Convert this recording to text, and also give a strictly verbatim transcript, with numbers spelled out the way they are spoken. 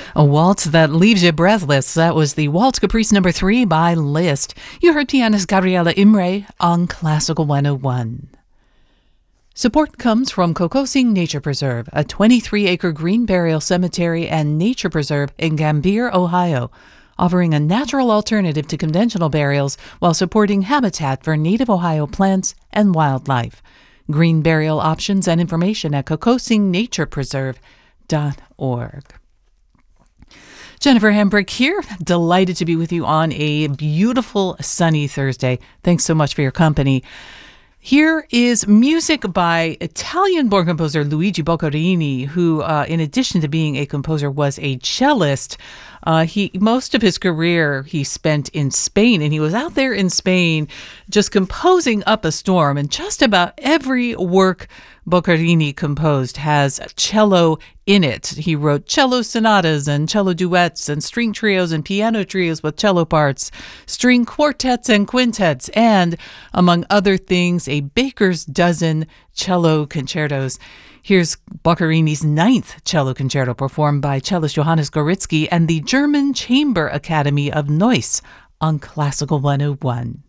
A waltz that leaves you breathless. That was the Waltz Caprice number three by Liszt. You heard pianist Gabriela Imre on Classical one oh one. Support comes from Kokosing Nature Preserve, a twenty-three acre green burial cemetery and nature preserve in Gambier, Ohio, offering a natural alternative to conventional burials while supporting habitat for native Ohio plants and wildlife. Green burial options and information at kokosing nature preserve dot org. Jennifer Hambrick here, delighted to be with you on a beautiful sunny Thursday. Thanks so much for your company. Here is music by Italian-born composer Luigi Boccherini, who, uh, in addition to being a composer, was a cellist. Uh, he most of his career he spent in Spain, and he was out there in Spain just composing up a storm. And just about every work Boccherini composed has cello in it. He wrote cello sonatas and cello duets and string trios and piano trios with cello parts, string quartets and quintets, and, among other things, a baker's dozen cello concertos. Here's Boccherini's ninth cello concerto performed by cellist Johannes Goritzky and the German Chamber Academy of Neuss on Classical one oh one.